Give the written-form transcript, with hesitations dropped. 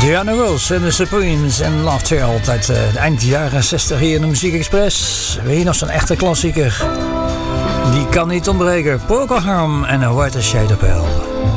Diana Ross en de Supremes en Love Child uit de eind jaren 60 hier in de Muziek Express. Weer nog zo'n echte klassieker. Die kan niet ontbreken. Procol Harum en A White Shade of Pale.